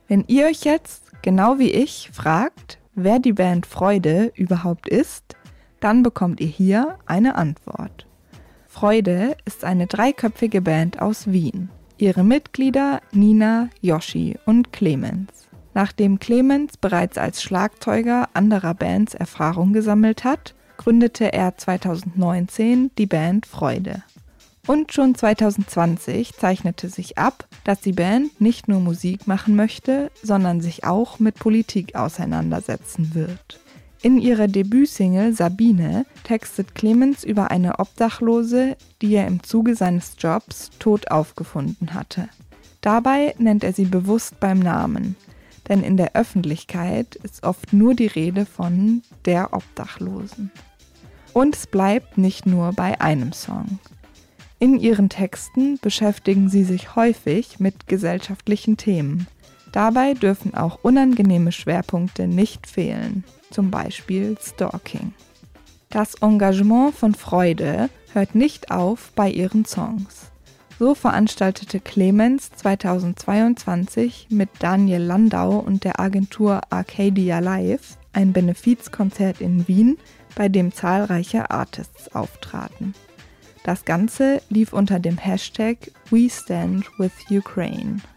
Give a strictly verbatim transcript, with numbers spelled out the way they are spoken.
Wenn ihr euch jetzt, genau wie ich, fragt, wer die Band Freude überhaupt ist, dann bekommt ihr hier eine Antwort. Freude ist eine dreiköpfige Band aus Wien. Ihre Mitglieder Nina, Yoshi und Clemens. Nachdem Clemens bereits als Schlagzeuger anderer Bands Erfahrung gesammelt hat, gründete er zweitausendneunzehn die Band Freude. Und schon zweitausendzwanzig zeichnete sich ab, dass die Band nicht nur Musik machen möchte, sondern sich auch mit Politik auseinandersetzen wird. In ihrer Debütsingle Sabine textet Clemens über eine Obdachlose, die er im Zuge seines Jobs tot aufgefunden hatte. Dabei nennt er sie bewusst beim Namen, denn in der Öffentlichkeit ist oft nur die Rede von der Obdachlosen. Und es bleibt nicht nur bei einem Song. In ihren Texten beschäftigen sie sich häufig mit gesellschaftlichen Themen. Dabei dürfen auch unangenehme Schwerpunkte nicht fehlen, zum Beispiel Stalking. Das Engagement von Freude hört nicht auf bei ihren Songs. So veranstaltete Clemens zweitausendzweiundzwanzig mit Daniel Landau und der Agentur Arcadia Live ein Benefizkonzert in Wien, bei dem zahlreiche Artists auftraten. Das Ganze lief unter dem Hashtag We Stand with Ukraine.